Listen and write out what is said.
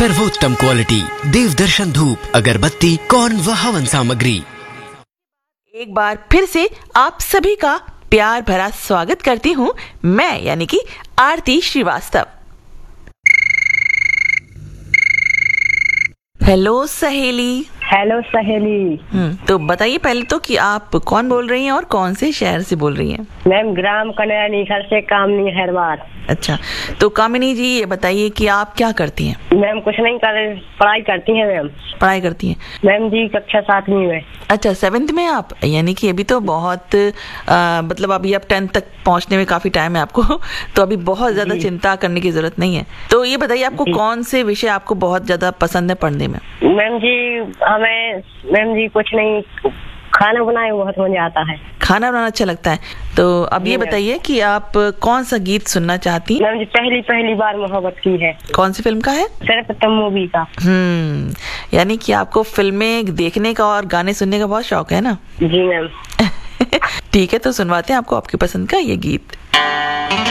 सर्वोत्तम क्वालिटी देवदर्शन धूप अगरबत्ती कौन व हवन सामग्री। एक बार फिर से आप सभी का प्यार भरा स्वागत करती हूँ मैं यानी कि आरती श्रीवास्तव। हेलो सहेली। हेलो सहेली। तो बताइए पहले तो कि आप कौन बोल रही हैं और कौन से शहर से बोल रही हैं? मैम ग्राम कन्हैया निखर से कामनी हैरवार। अच्छा, तो कामिनी जी ये बताइए कि आप क्या करती हैं? मैम कुछ नहीं कर, पढ़ाई करती हैं मैम। पढ़ाई करती हैं? मैम जी कक्षा 7वीं में। अच्छा 7th में आप, यानी कि अभी तो बहुत मतलब अभी आप 10th तक पहुंचने में काफी टाइम है आपको तो अभी बहुत ज्यादा चिंता करने की जरूरत नहीं है। तो ये बताइए आपको कौन से विषय आपको बहुत ज्यादा पसंद है पढ़ने में? मैम जी कुछ नहीं, खाना बनाए बहुत मजा आता है। खाना बनाना अच्छा लगता है। तो अब ये बताइए कि आप कौन सा गीत सुनना चाहती हैं? मैम जी पहली बार मोहब्बत की है। कौन सी फिल्म का है? सर्वप्रथम मूवी का। यानी कि आपको फिल्में देखने का और गाने सुनने का बहुत शौक है ना? जी मैम। ठीक है, तो सुनवाते हैं आपको आपकी पसंद का ये गीत।